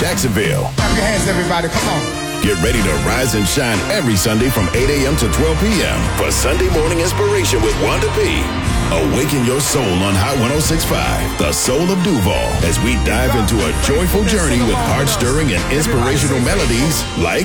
Jacksonville. Clap your hands, everybody. Come on. Get ready to rise and shine every Sunday from 8 a.m. to 12 p.m. for Sunday Morning Inspiration with Wanda P. Awaken your soul on Hot 106.5, the soul of Duval, as we dive into a joyful journey with heart-stirring and inspirational melodies like